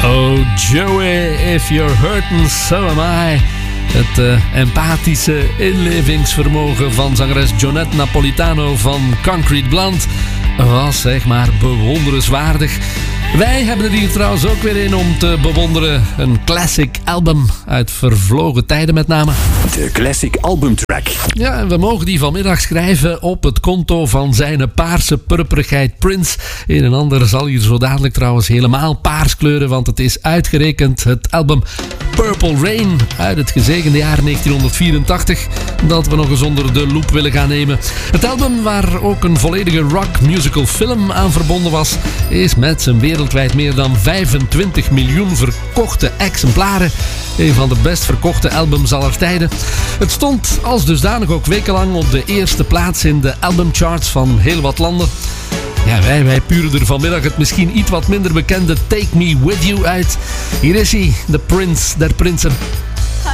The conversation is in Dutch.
Oh Joey, if you're hurting, so am I. Het empathische inlevingsvermogen van zangeres Jonette Napolitano van Concrete Blonde was zeg maar bewonderenswaardig. Wij hebben er hier trouwens ook weer een om te bewonderen. Een classic album uit vervlogen tijden met name. De classic albumtrack. Ja, en we mogen die vanmiddag schrijven op het konto van zijn paarse purperigheid Prince. Een en ander zal hier zo dadelijk trouwens helemaal paars kleuren, want het is uitgerekend het album Purple Rain uit het gezegende jaar 1984 dat we nog eens onder de loep willen gaan nemen. Het album, waar ook een volledige rock musical film aan verbonden was, is met zijn wereldwijd meer dan 25 miljoen verkochte exemplaren een van de best verkochte albums aller tijden. Het stond als dusdanig ook wekenlang op de eerste plaats in de albumcharts van heel wat landen. Ja, wij puren er vanmiddag het misschien iets wat minder bekende Take Me With You uit. Hier is hij, de Prince der Prinsen.